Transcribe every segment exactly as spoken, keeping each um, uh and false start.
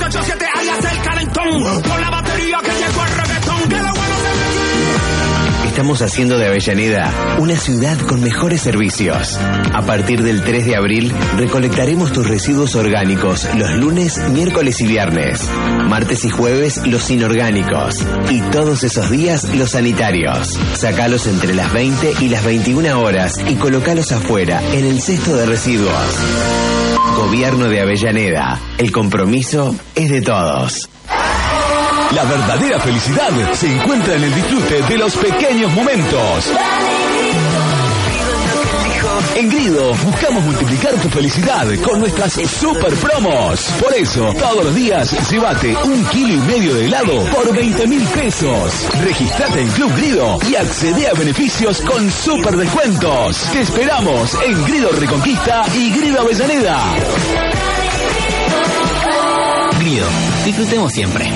ocho siete, ahí hace el calentón. Con la batería que llegó el reggaetón. Que lo bueno se... Estamos haciendo de Avellaneda una ciudad con mejores servicios. A partir del tres de abril, recolectaremos tus residuos orgánicos los lunes, miércoles y viernes. Martes y jueves, los inorgánicos. Y todos esos días, los sanitarios. Sacalos entre las veinte y las veintiuna horas y colocalos afuera, en el cesto de residuos. Gobierno de Avellaneda. El compromiso es de todos. La verdadera felicidad se encuentra en el disfrute de los pequeños momentos. En Grido buscamos multiplicar tu felicidad con nuestras super promos. Por eso, todos los días llévate un kilo y medio de helado por veinte mil pesos. Registrate en Club Grido y accede a beneficios con super descuentos. Te esperamos en Grido Reconquista y Grido Avellaneda. Grido, disfrutemos siempre.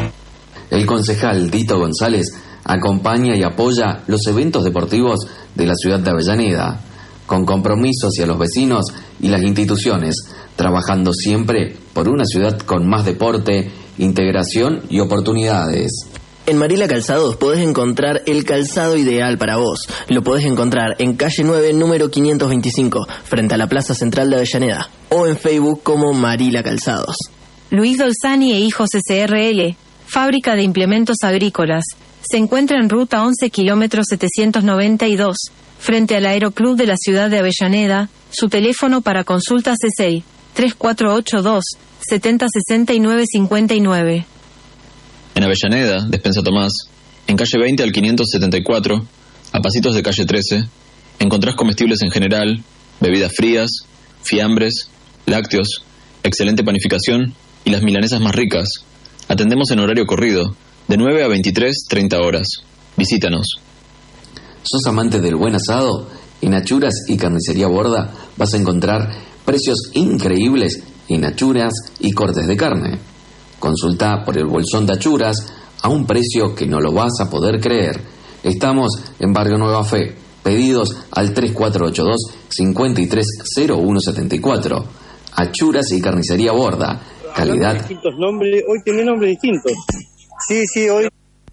El concejal Dito González acompaña y apoya los eventos deportivos de la ciudad de Avellaneda, con compromiso hacia los vecinos y las instituciones, trabajando siempre por una ciudad con más deporte, integración y oportunidades. En Marila Calzados podés encontrar el calzado ideal para vos. Lo podés encontrar en calle nueve, número quinientos veinticinco, frente a la Plaza Central de Avellaneda, o en Facebook como Marila Calzados. Luis Dolzani e Hijos S R L, fábrica de implementos agrícolas, se encuentra en ruta once kilómetros setecientos noventa y dos, frente al Aeroclub de la ciudad de Avellaneda. Su teléfono para consultas es el tres cuatro ocho dos, siete cero seis nueve cinco nueve. En Avellaneda, Despensa Tomás, en calle veinte al quinientos setenta y cuatro, a pasitos de calle trece, encontrás comestibles en general, bebidas frías, fiambres, lácteos, excelente panificación y las milanesas más ricas. Atendemos en horario corrido, de nueve a veintitrés, treinta horas. Visítanos. ¿Sos amante del buen asado? En Achuras y Carnicería Borda vas a encontrar precios increíbles en achuras y cortes de carne. Consulta por el bolsón de achuras a un precio que no lo vas a poder creer. Estamos en Barrio Nueva Fe. Pedidos al tres cuatro ocho dos, cinco tres cero uno siete cuatro. Achuras y Carnicería Borda. Calidad. Distintos nombres, hoy tiene nombres distintos. Sí, sí, hoy.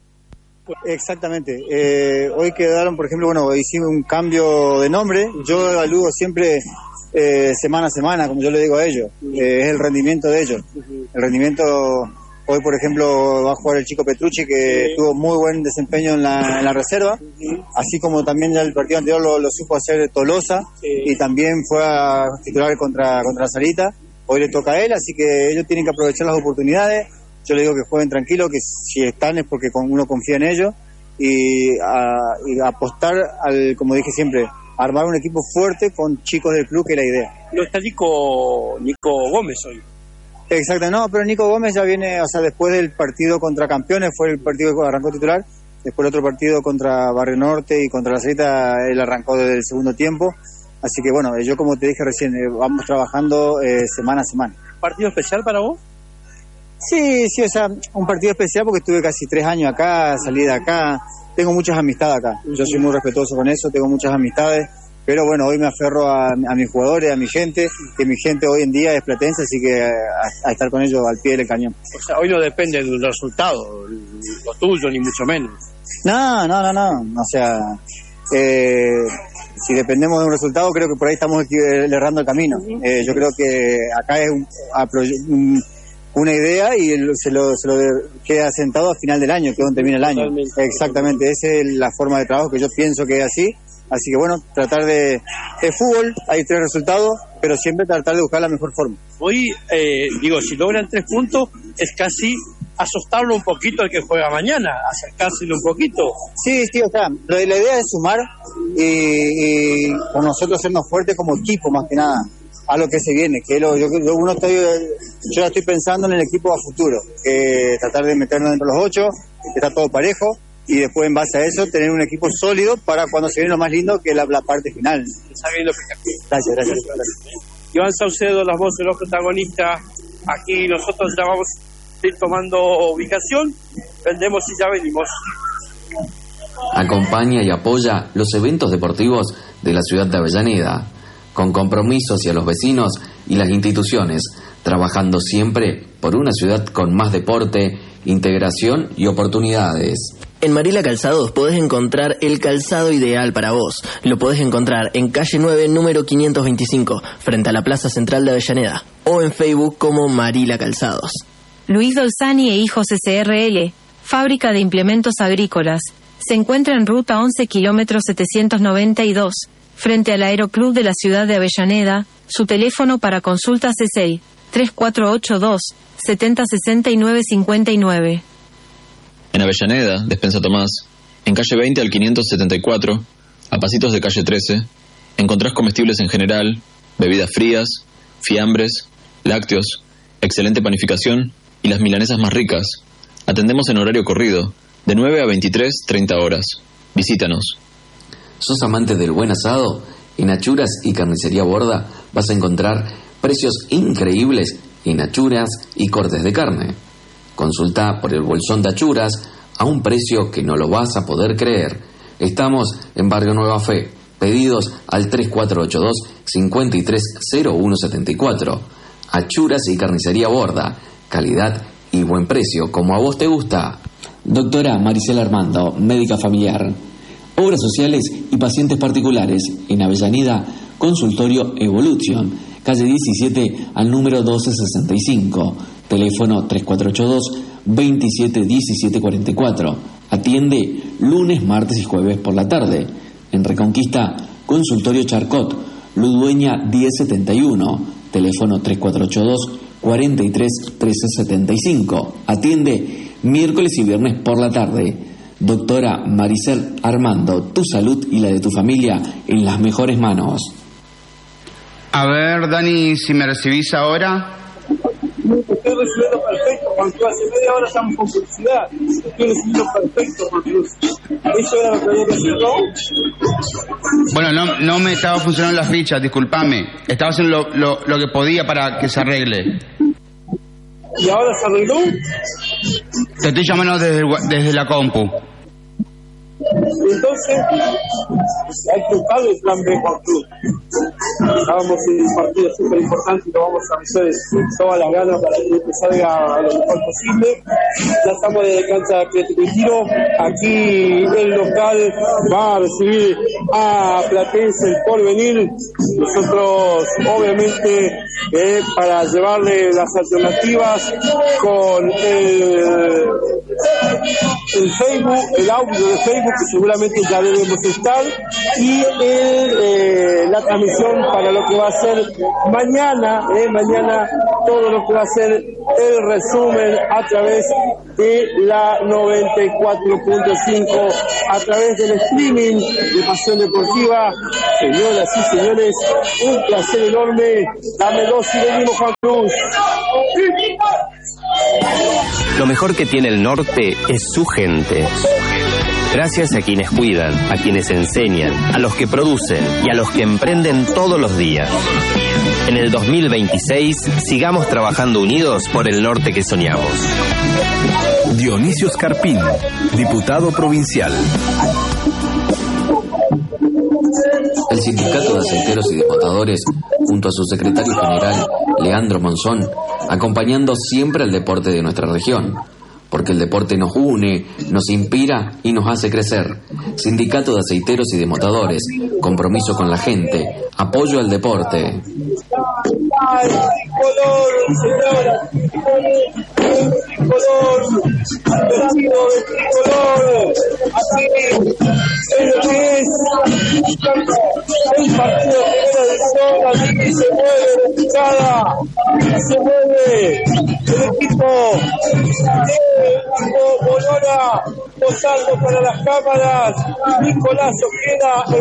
Exactamente. Eh, hoy quedaron, por ejemplo, bueno, hicimos un cambio de nombre. Yo evalúo siempre eh, semana a semana, como yo le digo a ellos. Eh, es el rendimiento de ellos. El rendimiento. Hoy, por ejemplo, va a jugar el chico Petrucci, que sí. tuvo muy buen desempeño en la, en la reserva, sí. así como también ya el partido anterior lo, lo supo hacer Tolosa, sí. y también fue a titular contra, contra Sarita. Hoy le toca a él, así que ellos tienen que aprovechar las oportunidades. Yo les digo que jueguen tranquilo, que si están es porque uno confía en ellos, y, a, y apostar al, como dije siempre, armar un equipo fuerte con chicos del club, que es la idea. No está Nico, Nico Gómez hoy. Exacto, no, pero Nico Gómez ya viene, o sea, después del partido contra Campeones, fue el partido que arrancó titular, después el otro partido contra Barrio Norte y contra La Sarita, él arrancó desde el segundo tiempo. Así que bueno, yo como te dije recién, eh, vamos trabajando eh, semana a semana. ¿Partido especial para vos? Sí, sí, o sea, un partido especial porque estuve casi tres años acá, salí de acá, tengo muchas amistades acá. Yo soy muy respetuoso con eso, tengo muchas amistades, pero bueno, hoy me aferro a, a mis jugadores, a mi gente, que mi gente hoy en día es platense, así que a, a estar con ellos al pie del cañón. O sea, hoy no depende del resultado, lo tuyo, ni mucho menos. No, no, no, no, o sea... Eh, si dependemos de un resultado, creo que por ahí estamos errando el camino. Eh, yo creo que acá es un, un, una idea y el, se, lo, se lo queda sentado a final del año, que es donde termina el año. Totalmente. Exactamente, esa es la forma de trabajo que yo pienso que es así. Así que bueno, tratar de... de fútbol, hay tres resultados, pero siempre tratar de buscar la mejor forma. Hoy, eh, digo, si logran tres puntos, es casi asustarlo un poquito al que juega mañana, acercárselo un poquito. Sí, sí, o sea, la, la idea es sumar y, y con nosotros hacernos fuertes como equipo, más que nada, a lo que se viene. Que lo, yo, yo, uno estoy, yo ya estoy pensando en el equipo a futuro, que tratar de meternos dentro de los ocho, que está todo parejo, y después en base a eso tener un equipo sólido para cuando se viene lo más lindo, que es la, la parte final. Gracias, gracias, gracias. Iván Saucedo, las voces de los protagonistas. Aquí nosotros ya vamos a ir tomando ubicación, vendemos y ya venimos. Acompaña y apoya los eventos deportivos de la ciudad de Avellaneda. con compromiso hacia los vecinos y las instituciones, trabajando siempre por una ciudad con más deporte, integración y oportunidades. En Marila Calzados podés encontrar el calzado ideal para vos. Lo podés encontrar en calle nueve, número quinientos veinticinco, frente a la Plaza Central de Avellaneda, o en Facebook como Marila Calzados. Luis Dolzani e Hijos S R L, fábrica de implementos agrícolas, se encuentra en ruta once kilómetros setecientos noventa y dos, frente al Aeroclub de la ciudad de Avellaneda. Su teléfono para consultas es el tres cuatro ocho dos, siete cero seis nueve cinco nueve. En Avellaneda, Despensa Tomás, en calle veinte al quinientos setenta y cuatro, a pasitos de calle trece, encontrás comestibles en general, bebidas frías, fiambres, lácteos, excelente panificación y las milanesas más ricas. Atendemos en horario corrido, de nueve a veintitrés, treinta horas. Visítanos. ¿Sos amante del buen asado? En Achuras y Carnicería Borda vas a encontrar precios increíbles en achuras y cortes de carne. Consulta por el bolsón de achuras a un precio que no lo vas a poder creer. Estamos en Barrio Nueva Fe. Pedidos al tres cuatro ocho dos, cinco tres cero uno siete cuatro. Achuras y Carnicería Borda. Calidad y buen precio, como a vos te gusta. Doctora Maricela Armando, médica familiar. Obras sociales y pacientes particulares. En Avellaneda, Consultorio Evolution, calle diecisiete al número doce sesenta y cinco. Teléfono tres cuatro ocho dos, veintisiete diecisiete cuarenta y cuatro. Atiende lunes, martes y jueves por la tarde. En Reconquista, Consultorio Charcot, Ludueña diez setenta y uno. Teléfono tres cuatro ocho dos, cuarenta y tres, trece setenta y cinco. Atiende miércoles y viernes por la tarde. Doctora Maricel Armando, tu salud y la de tu familia en las mejores manos. A ver, Dani, si me recibís ahora. Estoy recibiendo perfecto, Juan Cruz. Hace media hora estamos con publicidad. Estoy recibiendo perfecto, Juan Cruz. ¿Eso era lo que había que hacer, no? Bueno, no, no me estaba funcionando la ficha, discúlpame. Estaba haciendo lo, lo, lo que podía para que se arregle. ¿Y ahora se arregló? Te estoy llamando desde, desde la compu. Entonces, hay que buscar el plan B, Juan Cruz. Estábamos en un partido súper importante y lo vamos a hacer todas las ganas para que salga lo mejor posible. Ya estamos en la cancha de Atlético y Tiro. Aquí el local va a recibir a Platense El Porvenir. Nosotros, obviamente, eh, para llevarle las alternativas con el, el Facebook, el audio de Facebook, que seguramente ya debemos estar, y el, eh, la transmisión para lo que va a ser mañana, eh, mañana todo lo que va a ser el resumen a través de la noventa y cuatro punto cinco, a través del streaming de Pasión Deportiva. Señoras y señores, un placer enorme. Dame dos y venimos, Juan Cruz. Lo mejor que tiene el norte es su gente. Gracias a quienes cuidan, a quienes enseñan, a los que producen y a los que emprenden todos los días. En el dos mil veintiséis, sigamos trabajando unidos por el norte que soñamos. Dionisio Scarpín, diputado provincial. El Sindicato de Aceiteros y Desmotadores, junto a su secretario general, Leandro Monzón, acompañando siempre al deporte de nuestra región. Porque el deporte nos une, nos inspira y nos hace crecer. Sindicato de Aceiteros y Desmotadores, compromiso con la gente, apoyo al deporte. ¡Ay, tricolor, señora! ¡El tricolor! ¡Vestido de tricolor! Aquí es lo que es el partido primero de zona. Aquí se mueve la picada, se mueve el equipo, el equipo Bolona, posando para las cámaras. Nicolás Ojeda.